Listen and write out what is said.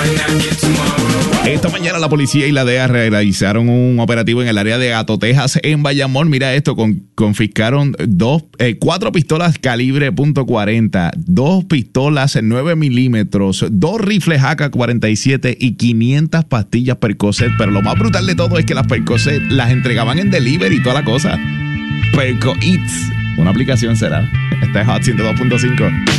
Esta mañana la policía y la DEA realizaron un operativo en el área de Gato, Texas, en Bayamón. Mira esto, confiscaron 4 pistolas calibre .40, 2 pistolas 9 milímetros, 2 rifles AK-47 y 500 pastillas Percocet. Pero lo más brutal de todo es que las Percocet las entregaban en delivery y toda la cosa. Perco Eats, una aplicación será. Esta es Hot 102.5.